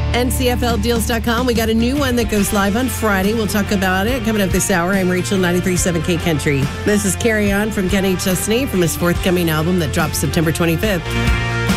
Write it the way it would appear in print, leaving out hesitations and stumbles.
NCFLdeals.com. We got a new one that goes live on Friday. We'll talk about it coming up this hour. I'm Rachel, 93.7 K Country. This is Carry On from Kenny Chesney from his forthcoming album that drops September 25th.